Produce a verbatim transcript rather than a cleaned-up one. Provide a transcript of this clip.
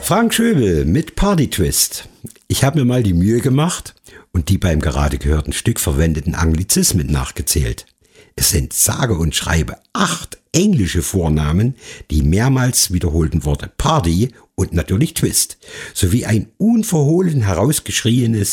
Frank Schöbel mit Party Twist. Ich habe mir mal die Mühe gemacht und die beim gerade gehörten Stück verwendeten Anglizismen nachgezählt. Es sind sage und schreibe acht englische Vornamen, die mehrmals wiederholten Worte Party und natürlich Twist, sowie ein unverhohlen herausgeschrieenes